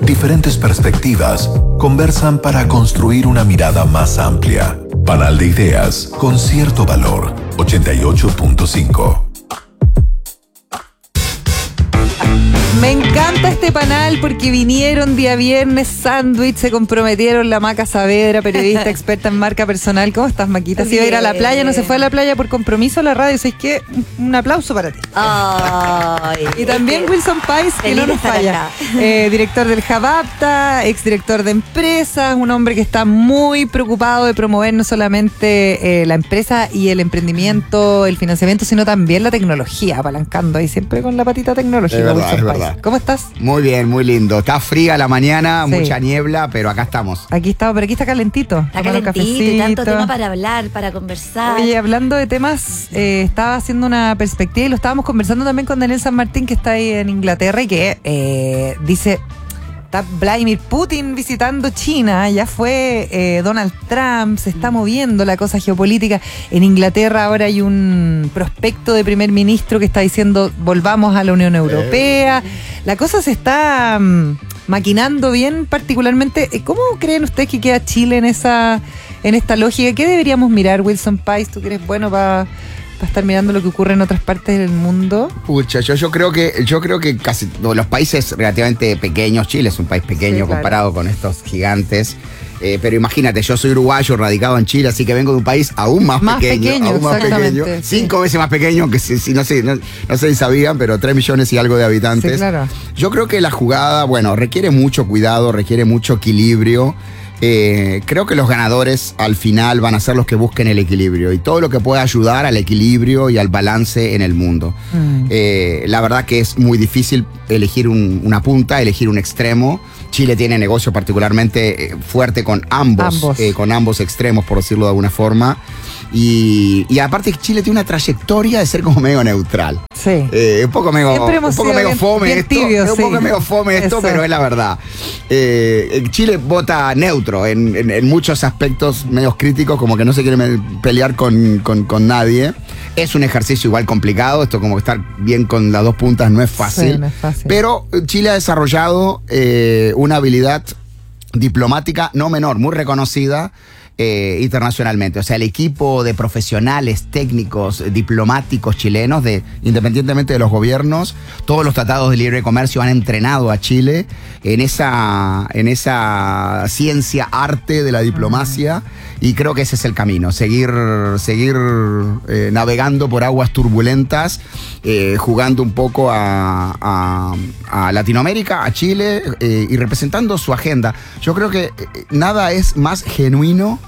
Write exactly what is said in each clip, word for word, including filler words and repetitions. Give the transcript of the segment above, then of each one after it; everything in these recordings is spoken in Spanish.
diferentes perspectivas conversan para construir una mirada más amplia. Panal de ideas con cierto valor. ochenta y ocho punto cinco. Me encanta este panel porque vinieron día viernes, sándwich, se comprometieron la Maca Saavedra, periodista experta en marca personal. ¿Cómo estás, Maquita? Se iba a ir a la playa, no se fue a la playa por compromiso a la radio. ¿Sabes qué? Un aplauso para ti. Ay, y también es que Wilson Pais, que no nos falla. Eh, director del Javapta, exdirector de empresas, un hombre que está muy preocupado de promover no solamente eh, la empresa y el emprendimiento, el financiamiento, sino también la tecnología, apalancando ahí siempre con la patita tecnológica. Es verdad, Wilson es Pais. verdad. ¿Cómo estás? Muy bien, muy lindo. Está fría la mañana, Sí. mucha niebla, pero acá estamos. Aquí está, pero aquí está calentito. Está Tomando calentito y tanto cafecito. tema para hablar, para conversar. Oye, hablando de temas, eh, estaba haciendo una perspectiva y lo estábamos conversando también con Daniel San Martín, que está ahí en Inglaterra y que eh, dice, está Vladimir Putin visitando China, ya fue eh, Donald Trump, se está moviendo la cosa geopolítica. En Inglaterra ahora hay un prospecto de primer ministro que está diciendo volvamos a la Unión Europea. La cosa se está um, maquinando bien, particularmente. ¿Cómo creen ustedes que queda Chile en esa en esta lógica? ¿Qué deberíamos mirar, Wilson Pais? ¿Tú que eres bueno para pa estar mirando lo que ocurre en otras partes del mundo? Pucha, yo, yo creo que yo creo que casi los países relativamente pequeños, Chile es un país pequeño Sí, claro. comparado con estos gigantes. Eh, pero imagínate, yo soy uruguayo, radicado en Chile, así que vengo de un país aún más, Más pequeño, pequeño, aún más exactamente, pequeño, sí. cinco veces más pequeño, que si, si no sé, no, no sé si sabían, pero tres millones y algo de habitantes. Sí, claro. Yo creo que la jugada, bueno, requiere mucho cuidado, requiere mucho equilibrio. Eh, creo que los ganadores al final van a ser los que busquen el equilibrio y todo lo que pueda ayudar al equilibrio y al balance en el mundo. Mm. Eh, la verdad que es muy difícil elegir un- una punta, elegir un extremo. Chile tiene negocio particularmente eh, fuerte con ambos, Ambos. eh, con ambos extremos, por decirlo de alguna forma. Y, y aparte Chile tiene una trayectoria de ser como medio neutral. Sí. Eh, un poco medio, Siempre hemos un poco sido medio bien- fome bien esto. tibios, es un sí. poco medio fome esto, Eso. pero es la verdad. Eh, Chile vota neutro en, en- en muchos aspectos medios críticos, como que no se quiere me- pelear con, con- con nadie. Es un ejercicio igual complicado, esto como estar bien con las dos puntas no es fácil. Sí, no es fácil. Pero Chile ha desarrollado eh, una habilidad diplomática no menor, muy reconocida eh, internacionalmente. O sea, el equipo de profesionales, técnicos, eh, diplomáticos chilenos, de, independientemente de los gobiernos, todos los tratados de libre comercio han entrenado a Chile en esa, en esa ciencia, arte de la diplomacia, y creo que ese es el camino, seguir, seguir eh, navegando por aguas turbulentas, eh, jugando un poco a, a, a Latinoamérica, a Chile, eh, y representando su agenda. Yo creo que eh, nada es más genuino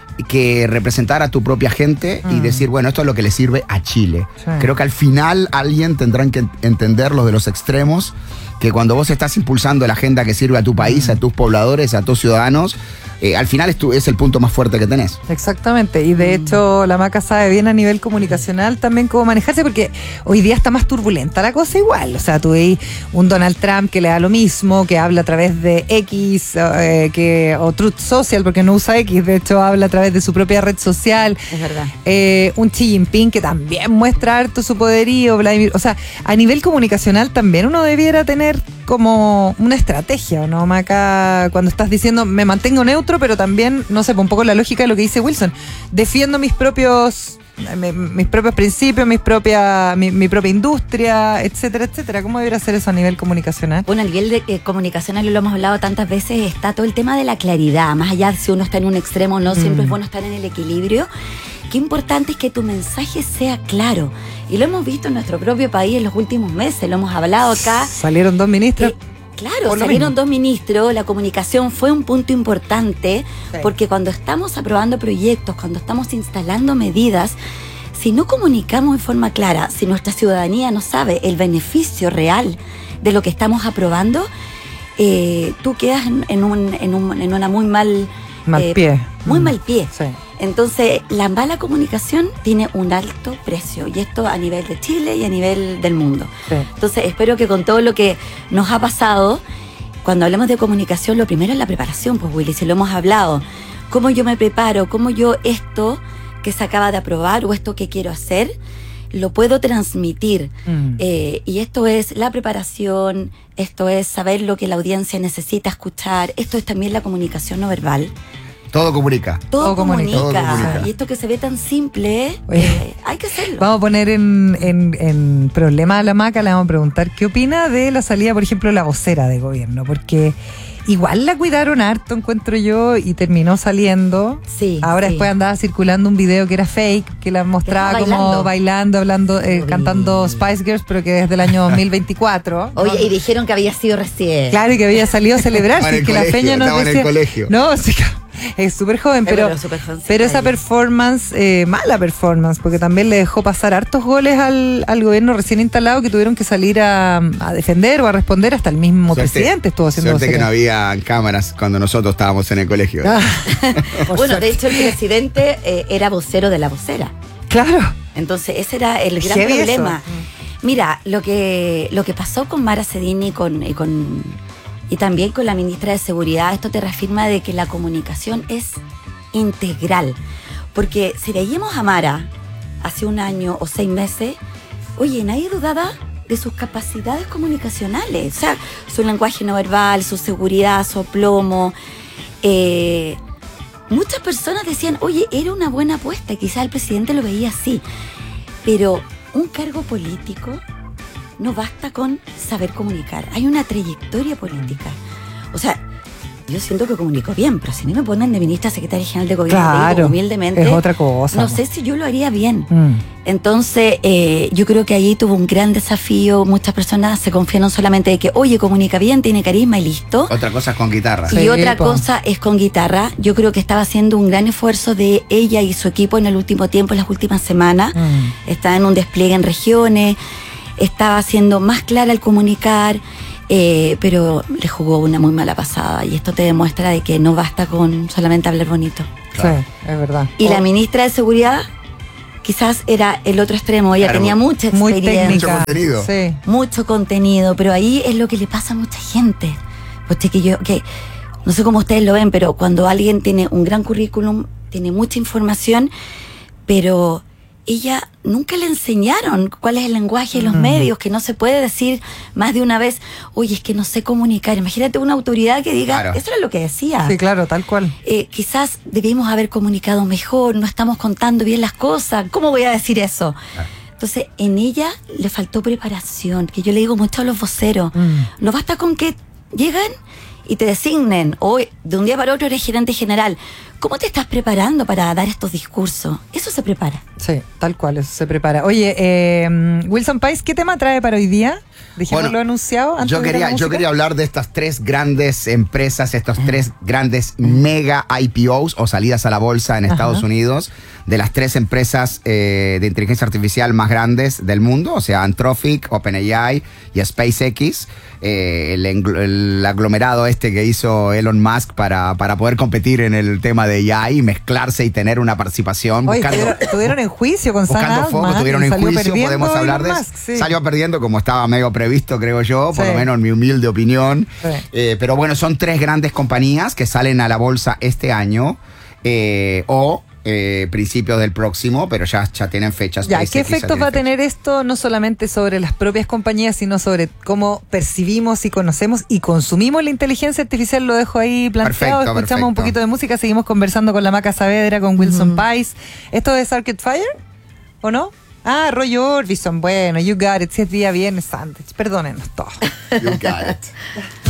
que representar a tu propia gente y Mm. decir, bueno, esto es lo que le sirve a Chile. Sí. Creo que al final alguien tendrán que entender los de los extremos, que cuando vos estás impulsando la agenda que sirve a tu país, Mm. a tus pobladores, a tus ciudadanos, eh, al final es, tu, es el punto más fuerte que tenés. Exactamente, y de hecho la Maca sabe bien a nivel comunicacional también cómo manejarse, porque hoy día está más turbulenta la cosa igual. O sea, tú veis un Donald Trump que le da lo mismo, que habla a través de X, eh, que, o Truth Social, porque no usa X, de hecho habla a través de su propia red social. Es verdad. Eh, un Xi Jinping que también muestra harto su poderío, Vladimir. O sea, a nivel comunicacional también uno debiera tener como una estrategia, ¿no, Maca? Cuando estás diciendo, me mantengo neutro, pero también, no sé, un poco la lógica de lo que dice Wilson. Defiendo mis propios mi- mis propios principios, mis propia, mi, mi propia industria, etcétera, etcétera. ¿Cómo debería ser eso a nivel comunicacional? Bueno, a nivel de eh, comunicacional, lo hemos hablado tantas veces, está todo el tema de la claridad. Más allá de si uno está en un extremo o no, siempre Mm. es bueno estar en el equilibrio. Qué importante es que tu mensaje sea claro. Y lo hemos visto en nuestro propio país en los últimos meses, lo hemos hablado acá. Salieron dos ministros. Eh, Claro, Por lo salieron mismo. dos ministros, la comunicación fue un punto importante, Sí. porque cuando estamos aprobando proyectos, cuando estamos instalando medidas, si no comunicamos en forma clara, si nuestra ciudadanía no sabe el beneficio real de lo que estamos aprobando, eh, tú quedas en, en, un, en, un, en una muy mal... Mal eh, pie. Muy Mm. mal pie. Sí. Entonces, la mala comunicación tiene un alto precio, y esto a nivel de Chile y a nivel del mundo. Sí. Entonces, espero que con todo lo que nos ha pasado, cuando hablemos de comunicación, lo primero es la preparación, pues Willy, si lo hemos hablado. ¿Cómo yo me preparo? ¿Cómo yo esto que se acaba de aprobar o esto que quiero hacer, lo puedo transmitir. Mm. Eh, y esto es la preparación, esto es saber lo que la audiencia necesita escuchar, esto es también la comunicación no verbal. Todo comunica. Todo, Todo comunica. comunica. Todo comunica. Y esto que se ve tan simple, Oye. eh, hay que hacerlo. Vamos a poner en, en, en problema a la Maca, le vamos a preguntar qué opina de la salida, por ejemplo, de la vocera de gobierno, porque igual la cuidaron harto, encuentro yo, y terminó saliendo. Sí, Ahora sí. después andaba circulando un video que era fake, que la mostraba Que como estaba bailando, hablando, eh, Lo vi. cantando Spice Girls, pero que es del año dos mil veinticuatro. Oye, y dijeron que había sido recién. Claro, y que había salido a celebrar, Estaba en sí, el que la colegio, feña nos estaba en el decía. colegio. No, sí, es súper joven, Eh, pero, pero súper jovencita pero esa ella. performance, eh, mala performance, porque también le dejó pasar hartos goles al, al gobierno recién instalado que tuvieron que salir a, a defender o a responder, hasta el mismo Suerte- presidente estuvo haciendo Suerte que no vocera. había cámaras cuando nosotros estábamos en el colegio. Ah, por Bueno, suerte. de hecho el presidente eh, era vocero de la vocera. Claro. Entonces ese era el gran Heavy problema. eso. Mira, lo que, lo que pasó con Mara Cedini y con, y con y también con la ministra de Seguridad, esto te reafirma de que la comunicación es integral. Porque si veíamos a Mara hace un año o seis meses, oye, nadie dudaba de sus capacidades comunicacionales. O sea, su lenguaje no verbal, su seguridad, su aplomo. Eh, muchas personas decían, oye, era una buena apuesta. Quizás el presidente lo veía así. Pero un cargo político no basta con saber comunicar. Hay una trayectoria política. O sea, yo siento que comunico bien, pero si no me ponen de ministra secretaria general de gobierno, te Claro, digo humildemente, es otra cosa. no sé si yo lo haría bien. Mm. Entonces, eh, yo creo que allí tuvo un gran desafío. Muchas personas se confiaron solamente de que, oye, comunica bien, tiene carisma y listo. Otra cosa es con guitarra. Sí, Y otra po. cosa es con guitarra. Yo creo que estaba haciendo un gran esfuerzo de ella y su equipo en el último tiempo, en las últimas semanas. Mm. Estaba en un despliegue en regiones, estaba haciendo más clara al comunicar, eh, pero le jugó una muy mala pasada. Y esto te demuestra de que no basta con solamente hablar bonito. Claro. Sí, es verdad. Y Oh, la ministra de Seguridad quizás era el otro extremo. Ella Claro, tenía mucha muy experiencia. técnica. Mucho contenido. Sí. Mucho contenido, pero ahí es lo que le pasa a mucha gente. Pues que yo, que no sé cómo ustedes lo ven, pero cuando alguien tiene un gran currículum, tiene mucha información, pero ella nunca le enseñaron cuál es el lenguaje de los Mm. medios, que no se puede decir más de una vez, oye, es que no sé comunicar. Imagínate una autoridad que diga, Claro. eso era lo que decía. Sí, claro, tal cual. Eh, quizás debimos haber comunicado mejor, no estamos contando bien las cosas. ¿Cómo voy a decir eso? Claro. Entonces, en ella le faltó preparación, que yo le digo mucho a los voceros. Mm. No basta con que lleguen y te designen, o de un día para otro eres gerente general. ¿Cómo te estás preparando para dar estos discursos? Eso se prepara. Sí, tal cual, eso se prepara. Oye, eh, Wilson Pais, ¿qué tema trae para hoy día? Dejémoslo Bueno, anunciado antes Yo de ir a la quería, yo música. quería hablar de estas tres grandes empresas, estos tres grandes mega I P Os o salidas a la bolsa en Estados Ajá. Unidos, de las tres empresas eh, de inteligencia artificial más grandes del mundo, o sea, Anthropic, OpenAI y SpaceX, eh, el, engl- el aglomerado este que hizo Elon Musk para, para poder competir en el tema de A I, mezclarse y tener una participación. Oye, buscando- estuvieron, estuvieron en juicio con Sam Buscando Altman, foco, estuvieron y en salió juicio, perdiendo podemos hablar de Elon eso. Musk, sí. Salió perdiendo como estaba medio previsto, creo yo, por Sí. lo menos en mi humilde opinión. Sí. Eh, pero bueno, son tres grandes compañías que salen a la bolsa este año eh, o eh, principios del próximo, pero ya, ya tienen fechas. Ya, SpaceX ¿qué ya efectos tiene va a fechas. tener esto no solamente sobre las propias compañías, sino sobre cómo percibimos y conocemos y consumimos la inteligencia artificial? Lo dejo ahí planteado. Perfecto, Escuchamos un perfecto. poquito de música, seguimos conversando con la Maca Saavedra, con Wilson Pais. ¿Esto es Arcade Fire o no? Ah, Roy Orbison, bueno, you got it, si es día viernes, sándwich, perdónenos todos. You got it.